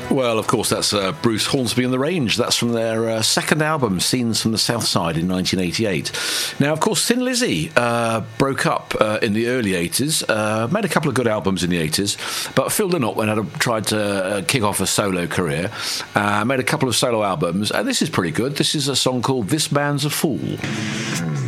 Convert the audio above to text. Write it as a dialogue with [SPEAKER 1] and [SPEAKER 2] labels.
[SPEAKER 1] Well, of course, that's Bruce Hornsby and the Range. That's from their second album, Scenes from the South Side, in 1988. Now, of course, Thin Lizzy broke up in the early 80s, made a couple of good albums in the 80s, but Phil Lynott tried to kick off a solo career, made a couple of solo albums, and this is pretty good. This is a song called This Man's a Fool.